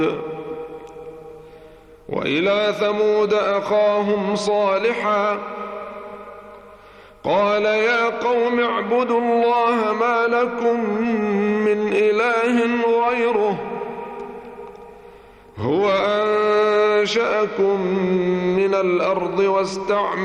وإلى ثمود أخاهم صالحا قال يا قوم اعبدوا الله ما لكم من إله غيره هو أنشأكم من الأرض واستعمركم